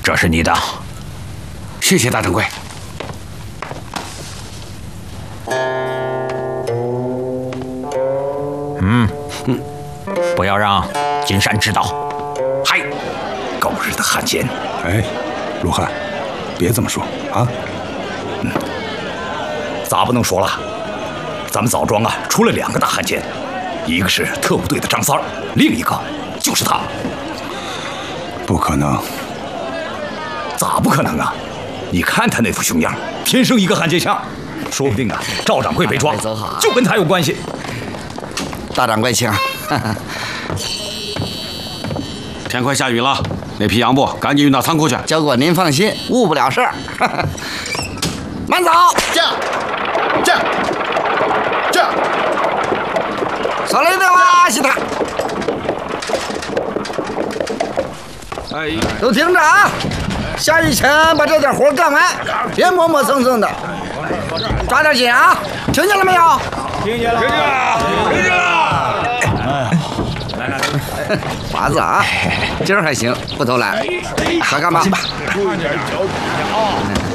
这是你的， 谢谢大掌柜。 不要让金山知道。 嗨，狗日的汉奸！ 哎，罗汉，别这么说啊！ 咋不能说了？咱们枣庄啊，出了2个大汉奸，一个是特务队的张三儿，另一个就是他。 不可能！ 咋不可能啊？你看他那副熊样，天生一个汉奸相。说不定啊，赵掌柜被抓，就跟他有关系。 大掌柜请。 天快下雨了，那批洋布赶紧运到仓库去。 教官您放心，误不了事儿。慢走， 驾，驾，驾。 手雷的哇西塔。 哎， 都听着啊！下雨前把这点活干完，别磨磨蹭蹭的，抓点紧啊！听见了没有？ 听见了，听见了，听见了。 华子啊，今儿还行，不偷懒，快干吧。 注意点脚底下啊！